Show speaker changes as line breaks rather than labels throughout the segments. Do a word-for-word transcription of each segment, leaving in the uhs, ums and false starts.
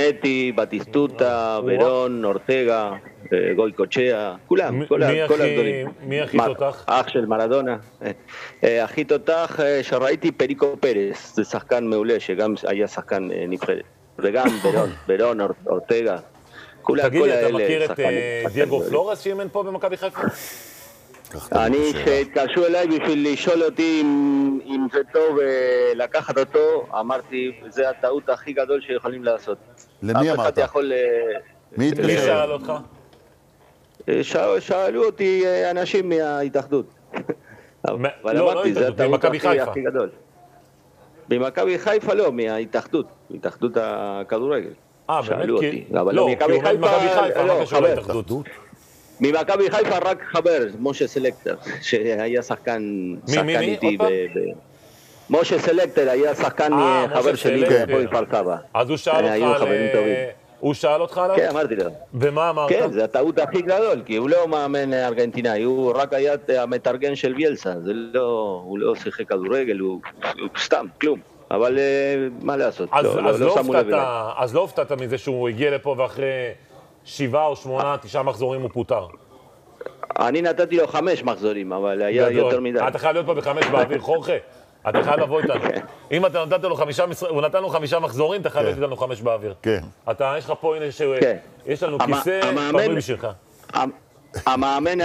שרעתי, בטיסטוטה, ורון, אורטגה, גוי קוצ'יה, כולם, כל הגדולים.
מי הכי תותח?
אח של מרדונה. הכי תותח שראיתי פריקו פרס, זה שחקן מעולה שגם היה שחקן נבחרת. וגם ורון, ורון, אורטגה.
תגיד לי, אתה מכיר את דייגו פלורס שאימן פה במכבי חיפה?
אני, שהתקשרו אליי בשביל לשאול אותי אם זה טוב לקחת אותו, אמרתי, זה הטעות הכי גדול שיכולים לעשות.
למי אמרת?
אף אחד יכול...
מי
מי שאל אותך?
שאלו אותי אנשים מההתאחדות. אבל
לא,
אמרתי,
לא
זה
התאחדות,
הטעות
במכבי חיפה.
הכי גדול. במכבי חיפה לא, מההתאחדות, מהתאחדות הכדורגל.
אה, באמת?
שאלו אותי. אבל
לא, כי הוא עומד במכבי חיפה,
לא,
מה קשור
חבר.
להתאחדות?
ממכבי חיפה רק חבר, משה סלקטר, שהיה שחקן שחקן איתי. משה סלקטר היה שחקן חבר שלי בפועל סבא.
אז הוא שאל אותך על... הוא שאל אותך עליו?
כן, אמרתי לו.
ומה אמרת?
כן, זה הטעות הכי גדול, כי הוא לא מאמן ארגנטינאי, הוא רק היה המתארגן של ביאלסה, הוא לא שיחק כדורגל, הוא סתם, כלום. אבל מה לעשות, לא שמו לב אליי.
אז לא הופתעת מזה שהוא הגיע לפה ואחרי שבעה או שמונה, תשעה מחזורים הוא פוטר?
אני נתתי לו חמש מחזורים, אבל היה יותר מדי.
אתה חייב להיות פה בחמש באוויר, חורכה. אתה חייב לבוא איתנו. אם אתה נתת לו חמישה, הוא נתן לו חמישה מחזורים, אתה חייב להיות איתנו חמש באוויר.
כן.
אתה, יש לך פה, הנה, יש לנו כיסא פנוי בשבילך.
המאמן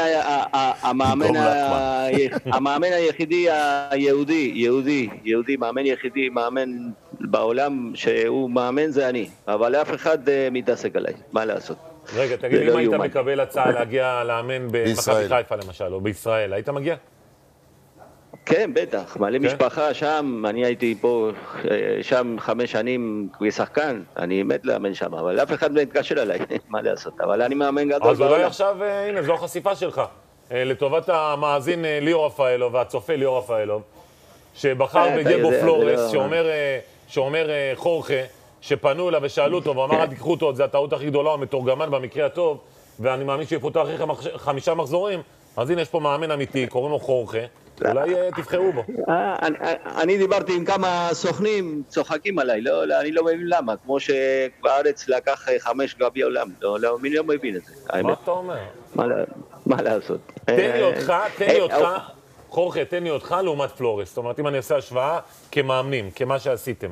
המאמן היחידי היהודי, יהודי, יהודי, מאמן יחידי, מאמן בעולם שהוא מאמן זה אני. אבל אף אחד מתעסק עליי, מה לעשות?
רגע, תגיד, אם היית מקבל הצעה להגיע לאמן במכבי חיפה למשל, או בישראל, היית מגיע?
כן, בטח, מלא משפחה שם, אני הייתי פה שם חמש שנים כשחקן, אני מת לאמן שם, אבל אף אחד לא התקשר עליי, מה לעשות, אבל אני מאמן גדול.
אז אולי עכשיו, הנה, זו החשיפה שלך, לטובת המאזין ליאור רפאלוב והצופה ליאור רפאלוב, שבחר בדייגו פלורס, שאומר חורכה, שפנו אליו ושאלו אותו, ואמר, אל תיקחו אותו, זה הטעות הכי גדולה, המתורגמן במקרה הטוב, ואני מאמין שיפוטר אחרי חמישה מחזורים, אז הנה יש פה מאמן אמיתי, קוראים לו חורכה, אולי תבחרו בו.
אני דיברתי עם כמה סוכנים, צוחקים עליי, אני לא מבין למה, כמו שבארץ לקח חמש גביע עולם, מי לא מבין את זה.
מה אתה אומר?
מה לעשות?
תן לי אותך, תן לי אותך, חורכה, תן לי אותך לעומת פלורס, זאת אומרת, אם אני עושה השוואה כמאמנים, כמה שעשיתם.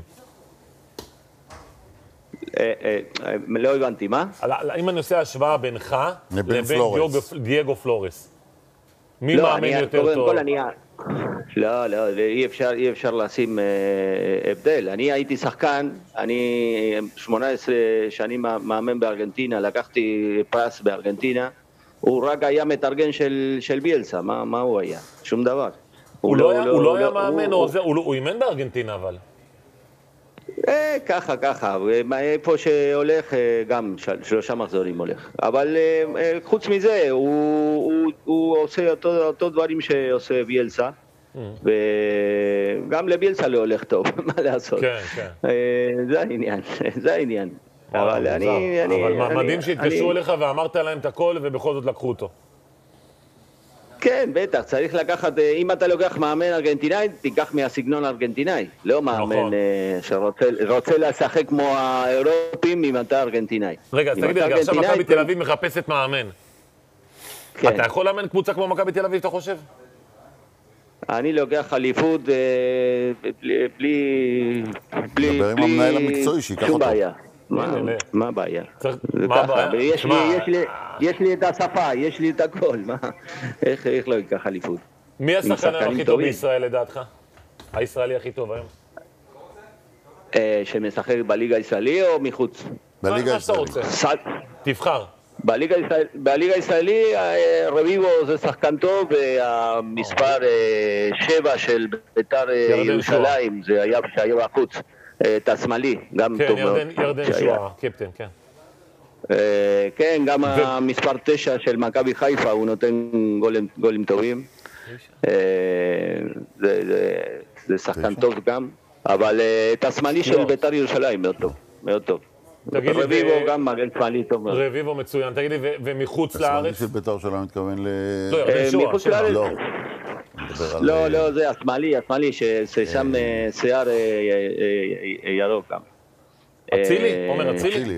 לא הבנתי, מה?
אם אני עושה השוואה בינך לבין דייגו פלורס, מי מאמן יותר טוב?
לא, לא, אי אפשר לשים הבדל. אני הייתי שחקן, אני שמונה עשרה שנים מאמן בארגנטינה, לקחתי פרס בארגנטינה, הוא רק היה מתארגן של ביאלסה, מה הוא היה? שום דבר.
הוא לא היה מאמן, הוא אימן בארגנטינה אבל.
ככה, ככה, איפה שהולך גם שלושה מחזורים הולך, אבל חוץ מזה הוא עושה אותו דברים שעושה ביאלסה, וגם לביאלסה לא הולך טוב, מה לעשות, זה העניין, זה העניין.
אבל מדהים שהתקשרו אליך ואמרת להם את הכל ובכל זאת לקחו אותו.
כן, בטח, צריך לקחת, אם אתה לוקח מאמן ארגנטינאי, תיקח מהסגנון הארגנטינאי, לא מאמן שרוצה לשחק כמו האירופים אם אתה ארגנטינאי.
רגע, אז תגיד לי, עכשיו מכבי תל אביב מחפשת מאמן. אתה יכול לאמן קבוצה כמו מכבי תל אביב, אתה חושב?
אני לוקח אליפות בלי... דבר עם המנהל המקצועי שיקח אותו.
שום בעיה. מה הבעיה?
מה הבעיה?
יש לי את השפה, יש לי את הכל, איך לא ייקח אליפות?
מי השחקן הכי טוב בישראל לדעתך? הישראלי הכי טוב היום?
שמשחק בליגה הישראלי או מחוץ?
בליגה הישראלי.
תבחר.
בליגה הישראלי רביבו זה שחקן טוב, והמספר שבע של בית"ר ירושלים זה היה שהיה בחוץ. את השמאלי, גם טוב מאוד.
כן, ירדן שואה, קפטן, כן.
כן, גם המספר תשע של מכבי חיפה, הוא נותן גולים טובים. זה שחקן טוב גם, אבל את השמאלי של בית"ר ירושלים מאוד טוב, מאוד טוב. רביבו גם מגן שמאלי טוב מאוד.
רביבו מצוין, תגיד לי, ומחוץ לארץ?
השמאלי של בית"ר ירושלים מתכוון ל...
לא, ירדן שואה.
מחוץ לארץ?
לא.
לא, לא, זה השמאלי, השמאלי ששם שיער ירוק גם.
אצילי? עומר אצילי?